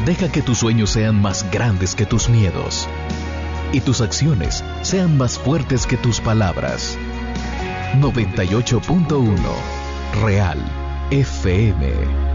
Deja que tus sueños sean más grandes que tus miedos y tus acciones sean más fuertes que tus palabras. 98.1 Real FM.